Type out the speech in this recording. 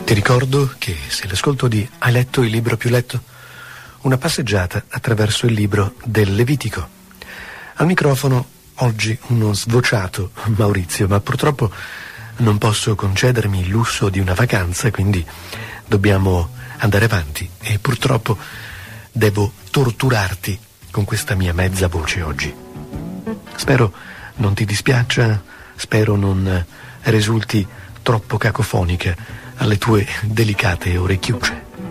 Ti ricordo che se l'ascolto di Hai letto il libro più letto? Una passeggiata attraverso il libro del Levitico. Al microfono oggi uno svociato Maurizio, ma purtroppo non posso concedermi il lusso di una vacanza, quindi dobbiamo andare avanti e purtroppo devo torturarti con questa mia mezza voce oggi. Spero non ti dispiaccia, spero non risulti troppo cacofonica alle tue delicate orecchiucce.